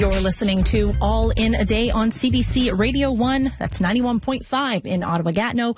You're listening to All in a Day on CBC Radio 1. That's 91.5 in Ottawa-Gatineau,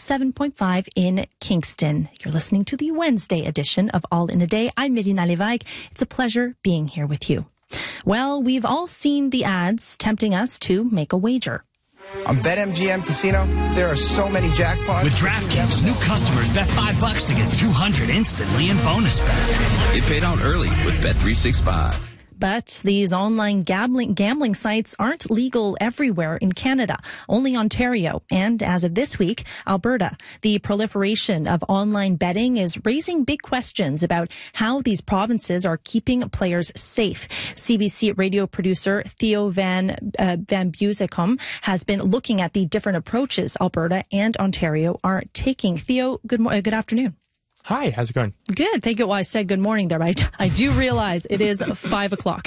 107.5 in Kingston. You're listening to the Wednesday edition of All in a Day. I'm Mélina Lévesque. It's a pleasure being here with you. Well, we've all seen the ads tempting us to make a wager. On BetMGM Casino, there are so many jackpots. With DraftKings, new customers bet $5 to get $200 instantly in bonus bets. Get paid out early with Bet365. But these online gambling sites aren't legal everywhere in Canada, only Ontario. And as of this week, Alberta. The proliferation of online betting is raising big questions about how these provinces are keeping players safe. CBC radio producer Theo Van Beuzekom has been looking at the different approaches Alberta and Ontario are taking. Theo, good afternoon. Hi, how's it going? Good. Thank you. Well, I said good morning there, but I do realize it is 5 o'clock.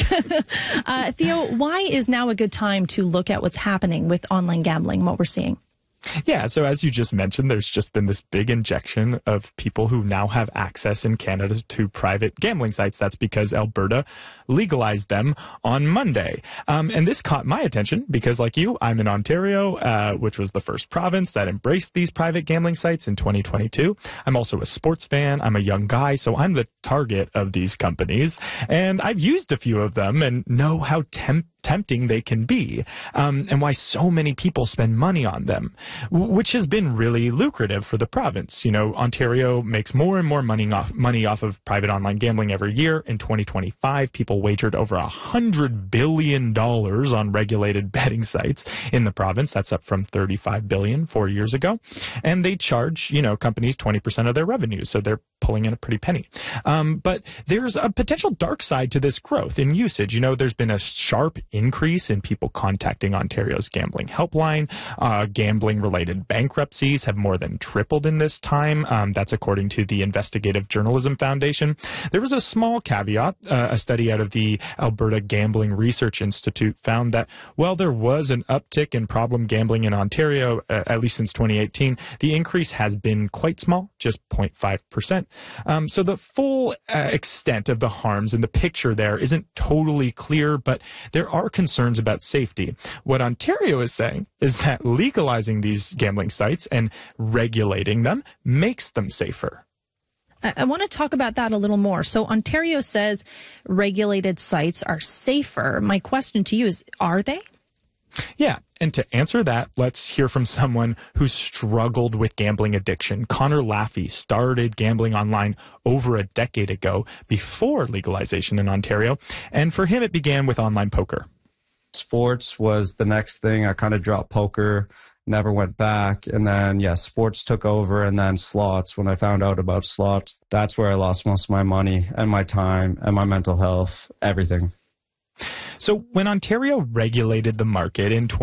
Theo, why is now a good time to look at what's happening with online gambling, what we're seeing? Yeah, so as you just mentioned, there's just been this big injection of people who now have access in Canada to private gambling sites. That's because Alberta legalized them on Monday. And this caught my attention because, like you, I'm in Ontario, which was the first province that embraced these private gambling sites in 2022. I'm also a sports fan. I'm a young guy, so I'm the target of these companies. And I've used a few of them and know how tempting they can be, and why so many people spend money on them, which has been really lucrative for the province. You know, Ontario makes more and more money off of private online gambling every year. In 2025, people wagered over $100 billion on regulated betting sites in the province. That's up from $35 billion 4 years ago. And they charge, companies 20% of their revenue. So they're pulling in a pretty penny. But there's a potential dark side to this growth in usage. There's been a sharp increase in people contacting Ontario's gambling helpline. Gambling-related bankruptcies have more than tripled in this time. That's according to the Investigative Journalism Foundation. There was a small caveat. A study out of the Alberta Gambling Research Institute found that while there was an uptick in problem gambling in Ontario, at least since 2018, the increase has been quite small, just 0.5%. So the full extent of the harms in the picture there isn't totally clear, but there are concerns about safety. What Ontario is saying is that legalizing these gambling sites and regulating them makes them safer. I want to talk about that a little more. So Ontario says regulated sites are safer. My question to you is, are they? Yeah, and to answer that, let's hear from someone who struggled with gambling addiction. Connor Laffey started gambling online over a decade ago, before legalization in Ontario, and for him it began with online poker. Sports was the next thing. I kind of dropped poker, never went back, and then, sports took over, and then slots. When I found out about slots, that's where I lost most of my money and my time and my mental health, everything. So when Ontario regulated the market in